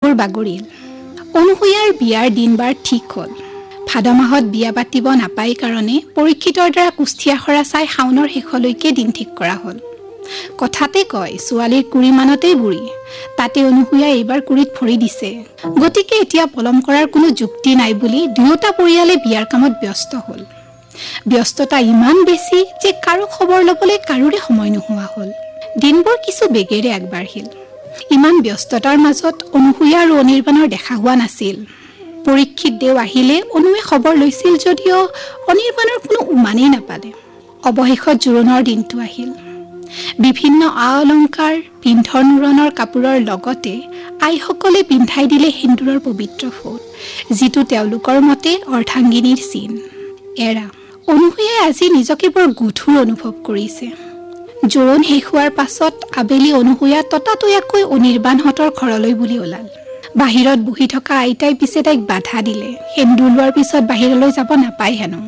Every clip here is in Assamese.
দিনবোৰ বাগৰিল। অনুসূয়াৰ বিয়াৰ দিনবাৰ ঠিক হ'ল। ভাদ মাহত বিয়া পাতিব নাপায় কাৰণে পৰীক্ষিতৰ দ্বাৰা কুষ্ঠীয়া খৰা চাই শাওনৰ শেষলৈকে দিন ঠিক কৰা হ'ল। কথাতে কয় ছোৱালীৰ কুৰিমানতেই বুঢ়ী, তাতে অনুসূয়া এইবাৰ কুৰিত ভৰি দিছে। গতিকে এতিয়া পলম কৰাৰ কোনো যুক্তি নাই বুলি দুয়োটা পৰিয়ালে বিয়াৰ কামত ব্যস্ত হ'ল। ব্যস্ততা ইমান বেছি যে কাৰো খবৰ ল'বলৈ কাৰোৰে সময় নোহোৱা হ'ল। দিনবোৰ কিছু বেগেৰে আগবাঢ়িল। ইমান ব্যস্ততাৰ মাজত অনুসূয়া আৰু অনিৰ্বাণৰ দেখা হোৱা নাছিল। পৰীক্ষিত দেও আহিলে অনুৱে খবৰ লৈছিল যদিও অনিৰ্বাণৰ কোনো উমানেই নাপালে। অৱশেষত জোৰোণৰ দিনটো আহিল। বিভিন্ন আ-অলংকাৰ, পিন্ধন উৰণৰ কাপোৰৰ লগতে আইসকলে পিন্ধাই দিলে সেন্দুৰৰ পবিত্ৰ ফোট, যিটো তেওঁলোকৰ মতে অৰ্ধাংগিনীৰ চিন। এৰা অনুসূয়াই আজি নিজকে বৰ গধুৰ অনুভৱ কৰিছে। জোৰোণ শেষ হোৱাৰ পাছত আবেলি অনুসূয়া ততাতৈয়াকৈ অনিৰ্বাণহঁতৰ ঘৰলৈ বুলি ওলাল। বাহিৰত বহি থকা আইতাই পিছে তাইক বাধা দিলে। সেন্দুৰ লোৱাৰ পিছত বাহিৰলৈ যাব নাপায় হেনো।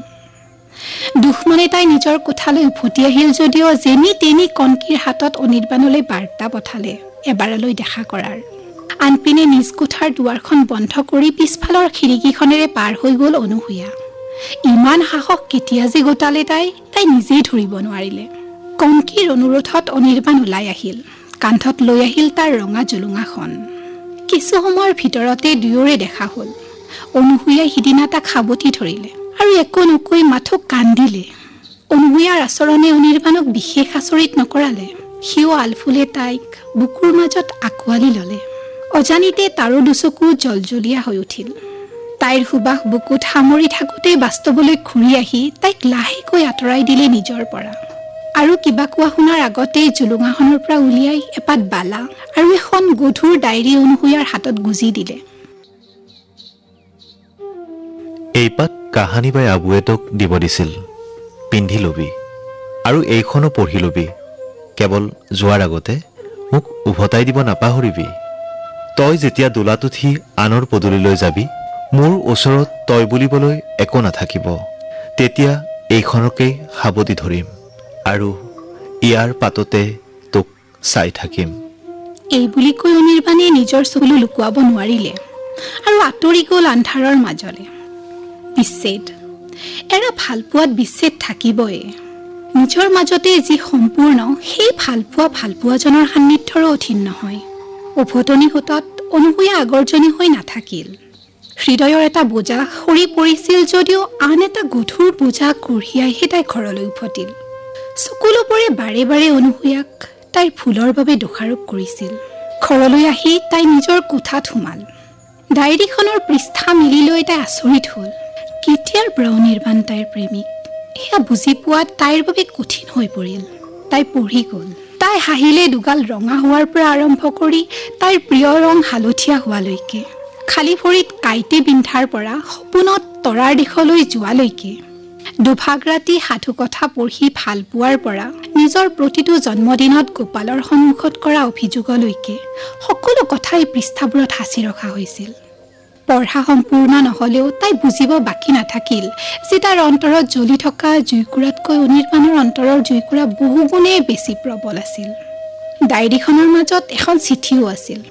দুখমনে তাই নিজৰ কোঠালৈ উভতি আহিল যদিও যেনি তেনি কণকীৰ হাতত অনিৰ্বাণলৈ বাৰ্তা পঠালে এবাৰলৈ দেখা কৰাৰ। আনপিনে নিজ কোঠাৰ দুৱাৰখন বন্ধ কৰি পিছফালৰ খিৰিকীখনেৰে পাৰ হৈ গ'ল অনুসূয়া। ইমান সাহস কেতিয়া যে গোটালে তাই নিজেই ধৰিব নোৱাৰিলে। কণকীৰ অনুৰোধত অনিৰ্বাণ ওলাই আহিল। কান্ধত লৈ আহিল তাৰ ৰঙা জোলোঙাখন। কিছু সময়ৰ ভিতৰতে দুয়োৰে দেখা হ'ল। অনুসূয়াই সিদিনা তাক সাৱটি ধৰিলে আৰু একো নকৈ মাথো কান্দিলে। অনুসূয়াৰ আচৰণে অনিৰ্বাণক বিশেষ আচৰিত নকৰালে। সিও আলফুলে তাইক বুকুৰ মাজত আঁকোৱালি ল'লে। অজানিতে তাৰো দুচকু জলজলীয়া হৈ উঠিল। তাইৰ সুবাস বুকুত সামৰি থাকোঁতেই বাস্তৱলৈ ঘূৰি আহি তাইক লাহেকৈ আঁতৰাই দিলে নিজৰ পৰা। আৰু কিবা কোৱা শুনাৰ আগতেই জোলোঙাখনৰ পৰা উলিয়াই এপাত বালা আৰু এখন গধুৰ ডায়েৰী অনুসূয়াৰ হাতত গুজি দিলে। এইপাত কাহানী বাই আবুৱে তোক দিব দিছিল, পিন্ধি ল'বি আৰু এইখনো পঢ়ি ল'বি। কেৱল যোৱাৰ আগতে মোক উভতাই দিব নাপাহৰিবি। তই যেতিয়া দোলাত উঠি আনৰ পদূলিলৈ যাবি, মোৰ ওচৰত তই বুলিবলৈ একো নাথাকিব। তেতিয়া এইখনকেই সাৱটি ধৰিম আৰু ইয়াৰ পাততে তোক চাই থাকিম। এই বুলি কৈ অনিৰ্বাণে নিজৰ চকু লুকুৱাব নোৱাৰিলে আৰু আঁতৰি গ'ল আন্ধাৰৰ মাজলে। বিচ্ছেদ এৰা ভালপোৱাত বিচ্ছেদ থাকিবই। নিজৰ মাজতে যি সম্পূৰ্ণ সেই ভালপোৱাজনৰ সান্নিধ্যৰো অধীন নহয়। উভতনি সোঁতত অনুসূয়া আগৰজনী হৈ নাথাকিল। হৃদয়ৰ এটা বোজা সৰি পৰিছিল যদিও আন এটা গধুৰ বোজা কঢ়িয়াইহে তাই ঘৰলৈ উভতিল। চকুলোবৰে বাৰে বাৰে অনুসূয়াক তাইৰ ভুলৰ বাবে দোষাৰোপ কৰিছিল। ঘৰলৈ আহি তাই নিজৰ কোঠাত সোমাল। ডায়েৰীখনৰ পৃষ্ঠা মিলি লৈ তাই আচৰিত হ'ল। কেতিয়াৰ পৰা অনিৰ্বাণ তাইৰ প্ৰেমিক সেয়া বুজি পোৱাত তাইৰ বাবে কঠিন হৈ পৰিল। তাই পঢ়ি গ'ল। তাই হাঁহিলে দুগাল ৰঙা হোৱাৰ পৰা আৰম্ভ কৰি তাইৰ প্ৰিয় ৰং হালধীয়া হোৱালৈকে, খালী ভৰিত কাইটে পিন্ধাৰ পৰা সপোনত তৰাৰ দিশলৈ যোৱালৈকে, দুভাগ ৰাতি সাধু কথা পঢ়ি ভাল পোৱাৰ পৰা নিজৰ প্ৰতিটো জন্মদিনত গোপালৰ সন্মুখত কৰা অভিযোগলৈকে সকলো কথাই পৃষ্ঠাবোৰত সাঁচি ৰখা হৈছিল। পঢ়া সম্পূৰ্ণ নহ'লেও তাই বুজিব বাকী নাথাকিল যে তাইৰ অন্তৰত জ্বলি থকা জুইকুৰাতকৈ অনিৰ্বাণৰ অন্তৰৰ জুইকুৰা বহুগুণে বেছি প্ৰবল আছিল। ডায়েৰীখনৰ মাজত এখন চিঠিও আছিল।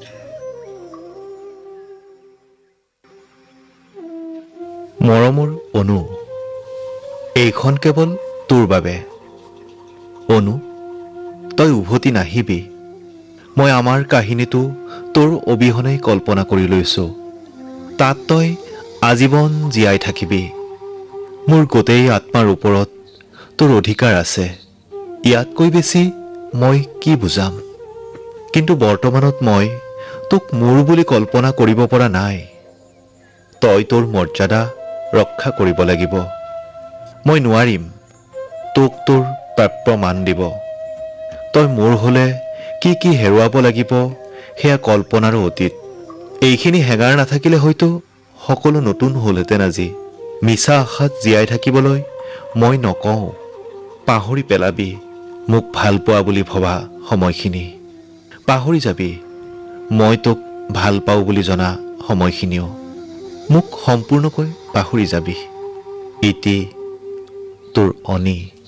মৰমৰ অনু, এইখন কেৱল তোৰ বাবে। অনু, তই উভতি নাহিবি। মই আমাৰ কাহিনীটো তোৰ অবিহনে কল্পনা কৰি লৈছোঁ। তাত তই আজীৱন জীয়াই থাকিবি। মোৰ গোটেই আত্মাৰ ওপৰত তোৰ অধিকাৰ আছে। ইয়াতকৈ বেছি মই কি বুজাম। কিন্তু বৰ্তমানত মই তোক মোৰ বুলি কল্পনা কৰিব পৰা নাই। তই তোৰ মৰ্যাদা ৰক্ষা কৰিব লাগিব। মই নোৱাৰিম তোক তোৰ প্ৰাপ্য মান দিব। তই মোৰ হ'লে কি কি হেৰুৱাব লাগিব সেয়া কল্পনাৰো অতীত। এইখিনি হেঙাৰ নাথাকিলে হয়তো সকলো নতুন হ'লহেঁতেন আজি। মিছা আশাত জীয়াই থাকিবলৈ মই নকওঁ, পাহৰি পেলাবি মোক ভাল পোৱা বুলি ভবা সময়খিনি। পাহৰি যাবি মই তোক ভাল পাওঁ বুলি জনা সময়খিনিও। মোক সম্পূৰ্ণকৈ পাহৰি যাবি। ইতি তোৰ অনি।